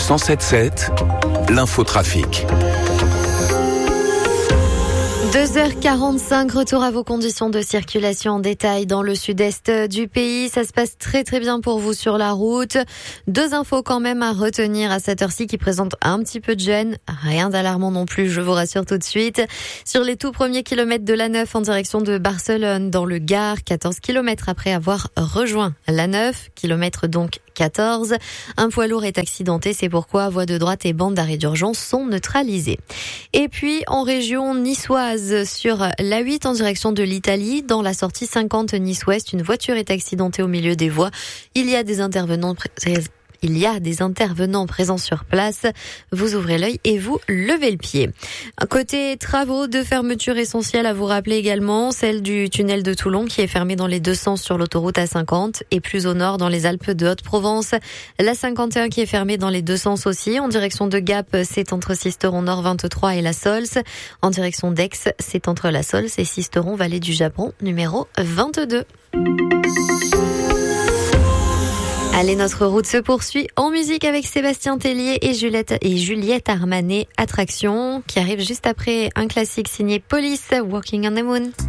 107.7, l'infotrafic. 2h45, retour à vos conditions de circulation en détail dans le sud-est du pays. Ça se passe très très bien pour vous sur la route. 2 infos quand même à retenir à cette heure-ci qui présentent un petit peu de gêne. Rien d'alarmant non plus, je vous rassure tout de suite. Sur les tout premiers kilomètres de l'A9 en direction de Barcelone, dans le Gard, 14 kilomètres après avoir rejoint l'A9, kilomètre donc 14. Un poids lourd est accidenté, c'est pourquoi voie de droite et bande d'arrêt d'urgence sont neutralisées. Et puis en région niçoise, sur l'A8 en direction de l'Italie, dans la sortie 50 Nice-Ouest, une voiture est accidentée au milieu des voies. Il y a des intervenants présents sur place. Vous ouvrez l'œil et vous levez le pied. Côté travaux de fermeture essentielle à vous rappeler également, celle du tunnel de Toulon qui est fermé dans les deux sens sur l'autoroute A50 et plus au nord dans les Alpes de Haute-Provence. La 51 qui est fermée dans les deux sens aussi. En direction de Gap, c'est entre Sisteron Nord 23 et la Sols. En direction d'Aix, c'est entre la Sols et Sisteron Vallée du Japon numéro 22. Allez, notre route se poursuit en musique avec Sébastien Tellier et Juliette Armanet, Attraction, qui arrive juste après un classique signé Police, Walking on the Moon.